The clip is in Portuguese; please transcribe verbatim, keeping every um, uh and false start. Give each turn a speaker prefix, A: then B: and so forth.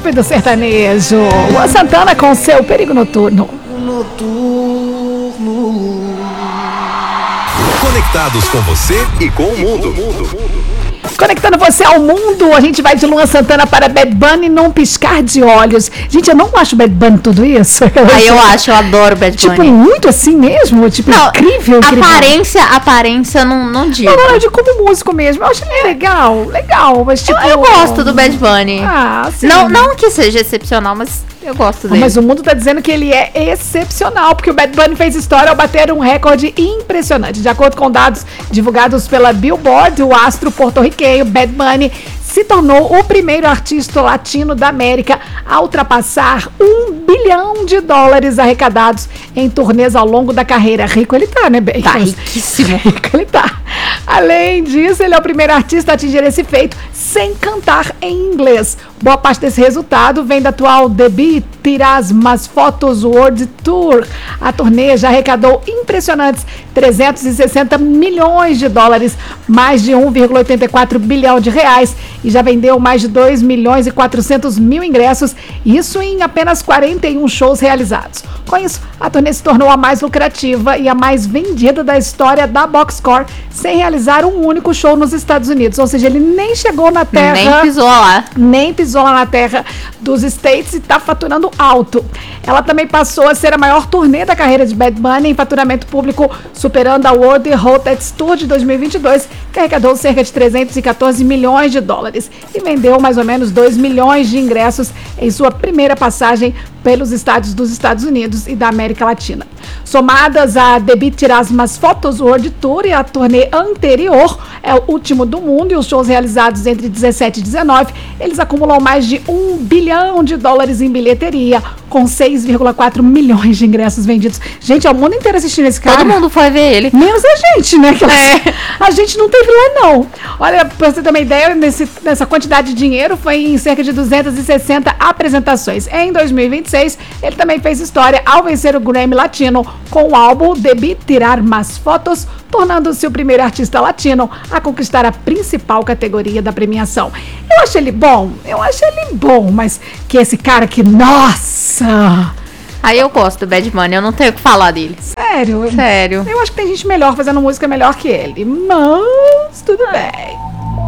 A: príncipe do sertanejo, Luan Santana com seu Perigo Noturno.
B: Conectados com você e com o mundo.
A: Conectando você ao mundo, a gente vai de Luan Santana para Bad Bunny num piscar de olhos. Gente, eu não acho Bad Bunny tudo isso.
C: Ah, eu acho, eu adoro Bad Bunny.
A: Tipo, muito assim mesmo? Tipo, não, incrível, incrível.
C: Aparência, aparência, não, não digo.
A: Não, não, eu digo como músico mesmo. Eu acho ele legal, legal, mas tipo...
C: Eu, eu gosto do Bad Bunny.
A: Ah, sim.
C: Não, não que seja excepcional, mas eu gosto dele.
A: Mas o mundo tá dizendo que ele é excepcional, porque o Bad Bunny fez história ao bater um recorde impressionante. De acordo com dados divulgados pela Billboard, o astro porto-riquenho Bad Bunny se tornou o primeiro artista latino da América a ultrapassar um bilhão de dólares arrecadados em turnês ao longo da carreira. Rico ele tá, né, bem?
C: Tá riquíssimo.
A: Rico ele tá. Além disso, ele é o primeiro artista a atingir esse feito sem cantar em inglês. Boa parte desse resultado vem da atual Debí Tiras Más Fotos World Tour. A turnê já arrecadou impressionantes trezentos e sessenta milhões de dólares, mais de um vírgula oitenta e quatro bilhão de reais, e já vendeu mais de dois milhões e quatrocentos mil ingressos, isso em apenas quarenta e um shows realizados. Com isso, a turnê se tornou a mais lucrativa e a mais vendida da história da Boxcore, sem realizar um único show nos Estados Unidos. Ou seja, ele nem chegou na terra...
C: Nem pisou lá.
A: Nem pisou lá na terra dos States e está faturando alto. Ela também passou a ser a maior turnê da carreira de Bad Bunny em faturamento público, superando a World Hotels Tour de dois mil e vinte e dois, que arrecadou cerca de trezentos e quatorze milhões de dólares e vendeu mais ou menos dois milhões de ingressos em sua primeira passagem pelos estádios dos Estados Unidos e da América Latina. Somadas a Debí Tiras Más Fotos World Tour e a turnê anterior, é o último do mundo, e os shows realizados entre dezessete e dezenove, eles acumulam mais de um bilhão de dólares em bilheteria, com seis vírgula quatro milhões de ingressos vendidos. Gente, é o mundo inteiro assistindo esse cara.
C: Todo mundo foi ver ele.
A: Menos a gente, né? Que
C: é.
A: A gente não teve lá, não. Olha, pra você ter uma ideia, nesse, nessa quantidade de dinheiro foi em cerca de duzentas e sessenta apresentações. Em dois mil e vinte e seis, ele também fez história ao vencer o Grammy Latino com o álbum Debí Tirar Más Fotos, tornando-se o primeiro artista latino a conquistar a principal categoria da premiação. Eu acho ele bom, eu acho ele bom, mas que esse cara que, nossa...
C: Aí eu gosto do Bad Bunny, eu não tenho o que falar dele.
A: Sério?
C: Sério.
A: Eu acho que tem gente melhor fazendo música melhor que ele, mas tudo bem.